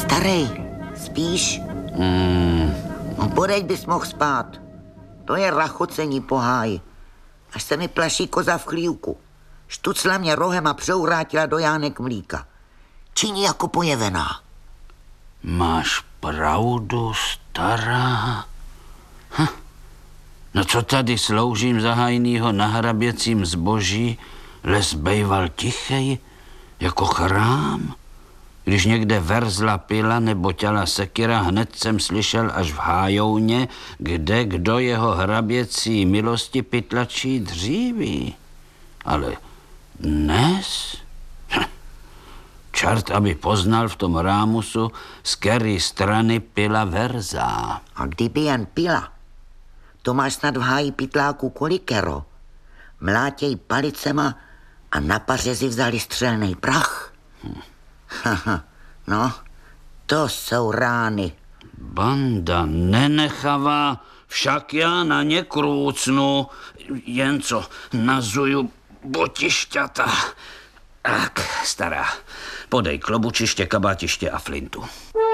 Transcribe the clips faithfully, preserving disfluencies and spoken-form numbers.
Starý, spíš? Hmm. No podeď bys mohl spát. To je rachocení po háji. Až se mi plaší koza v chlívku. Štucla mě rohem a přeurátila do jánek mlíka. Činí jako pojevená. Máš pravdu, stará. Hm. No co tady sloužím za hajnýho na hraběcím zboží, les bejval tichej, jako chrám? Když někde verzla pila nebo těla sekira, hned jsem slyšel až v hájouně, kde kdo jeho hraběcí milosti pytlačí dříví. Ale dnes? Hm. Čert, aby poznal v tom rámusu, z který strany pila verza. A kdyby jen pila, to máš snad v háji pytláku kolikero. Mlátěj palicema a na pařezi vzali střelnej prach. Hm. No, to jsou rány. Banda nenechavá, však já na ně krůcnu, jen co nazuju botišťata. Tak, stará, podej klobučiště, kabátiště a flintu.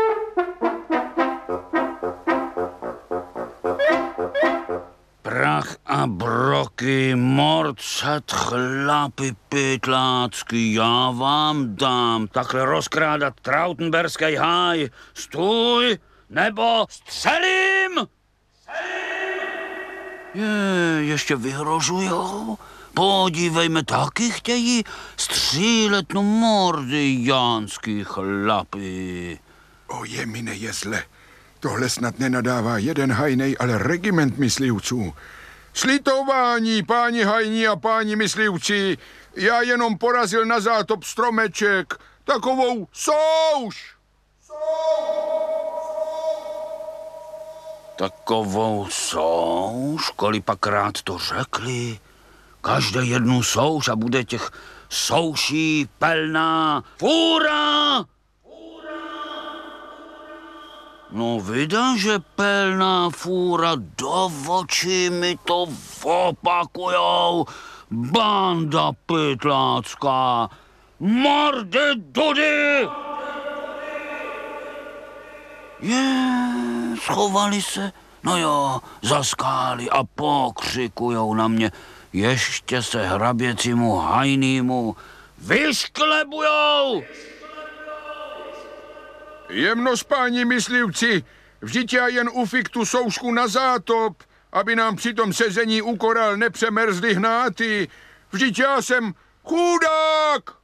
Prach a broky, morcet, chlapy pytlácky, já vám dám. Takhle rozkrádat trautenberský háj. Stůj, nebo střelím! Je, ještě vyhrožujou? Podívejme, taky chtějí střílet no mordy, jánský chlapy. O jemine jezle, tohle snad nenadává jeden hajnej, ale regiment myslivců. Slitování, páni hajní a páni myslivci, já jenom porazil na zátop stromeček, takovou souš. Takovou souš, kolipakrát to řekli. Každé jednu souš a bude těch souší plná fůra. No vida, že plná fůra, do očí mi to opakujou. Banda pytlácká, mordy dudy! Je, schovali se, no jo, za skály a pokřikujou na mě. Ještě se hraběcímu hajnýmu vyšklebujou! Jemnost, páni myslivci, vždyť já jen ufik tu soušku na zátop, aby nám při tom sezení u korál nepřemerzly hnáty. Vždyť já jsem chudák!